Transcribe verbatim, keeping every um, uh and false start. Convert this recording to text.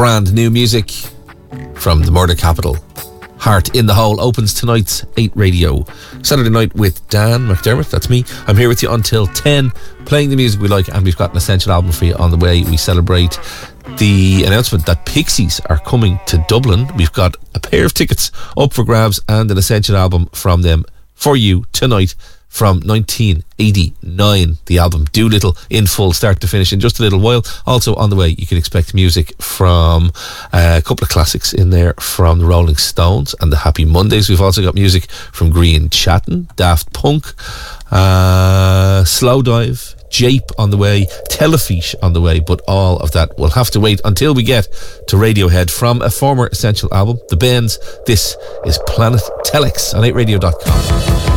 brand new music from the murder capital. Heart in the Hole opens tonight's eight Radio Saturday night with Dan McDermott. That's me. I'm here with you until ten, playing the music we like, and we've got an essential album for you on the way. We celebrate the announcement that Pixies are coming to Dublin. We've got a pair of tickets up for grabs and an essential album from them for you tonight from nineteen eighty-nine. The album Doolittle in full, start to finish, in just a little while. Also on the way, you can expect music from uh, a couple of classics in there from the Rolling Stones and the Happy Mondays. We've also got music from Green Chatton, Daft Punk, uh, Slow Dive, Jape on the way, Telefiche on the way, but all of that will have to wait until we get to Radiohead from a former essential album, The Bends. This is Planet Telex on eight radio dot com.